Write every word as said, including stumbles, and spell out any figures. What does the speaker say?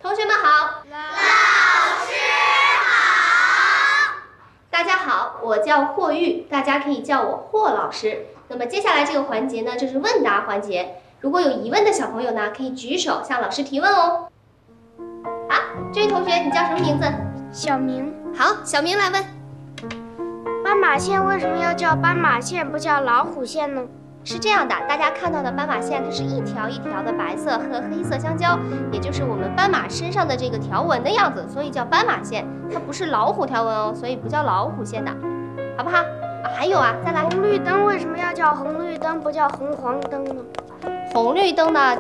同学们好， 老师好， 大家好，我叫霍玉，大家可以叫我霍老师。那么接下来这个环节呢，就是问答环节。如果有疑问的小朋友呢，可以举手向老师提问哦。好，这位同学，你叫什么名字？ 小明。 好，小明来问。 斑马线为什么要叫斑马线，不叫老虎线呢？ 是这样的，大家看到的斑马线，它是一条一条的白色和黑色相交，也就是我们斑马身上的这个条纹的样子，所以叫斑马线。它不是老虎条纹哦，所以不叫老虎线的，好不好？啊，还有啊，再来。 红绿灯为什么要叫红绿灯，不叫红黄灯呢？ 红绿灯呢，